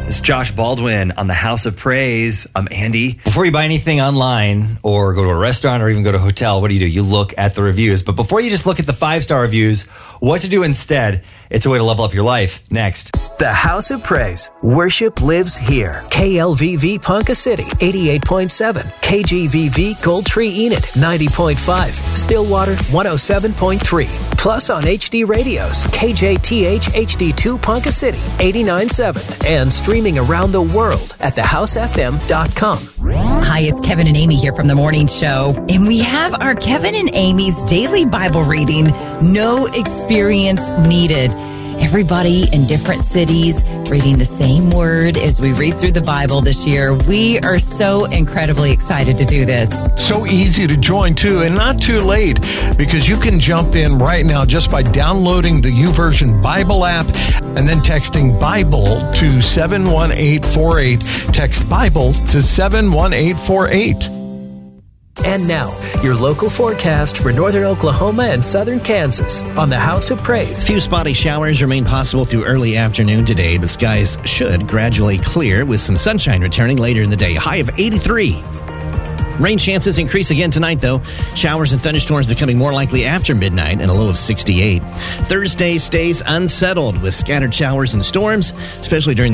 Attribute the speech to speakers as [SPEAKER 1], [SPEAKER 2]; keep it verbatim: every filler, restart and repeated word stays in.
[SPEAKER 1] It's Josh Baldwin on the House of Praise. I'm Andy.
[SPEAKER 2] Before you buy anything online or go to a restaurant or even go to a hotel, what do you do? You look at the reviews. But before you just look at the five-star reviews, what to do instead? It's a way to level up your life. Next.
[SPEAKER 3] The House of Praise. Worship lives here. K L V V Ponca City, eighty-eight point seven. K G V V Gold Tree Enid, ninety point five. Stillwater, one oh seven point three. Plus on H D radios, K J T H H D two Ponca City, eighty-nine point seven. And streaming around the world at the house f m dot com.
[SPEAKER 4] Hi, it's Kevin and Amy here from The Morning Show. And we have our Kevin and Amy's daily Bible reading, No Experience Needed. Everybody in different cities reading the same word as we read through the Bible this year. We are so incredibly excited to do this.
[SPEAKER 5] So easy to join, too, and not too late, because you can jump in right now just by downloading the YouVersion Bible app and then texting Bible to seven one eight four eight. Text Bible to seven one eight four eight.
[SPEAKER 3] And now, your local forecast for northern Oklahoma and southern Kansas on the House of Praise.
[SPEAKER 6] Few spotty showers remain possible through early afternoon today, but skies should gradually clear with some sunshine returning later in the day. High of eighty-three. Rain chances increase again tonight, though. Showers and thunderstorms becoming more likely after midnight and a low of sixty-eight. Thursday stays unsettled with scattered showers and storms, especially during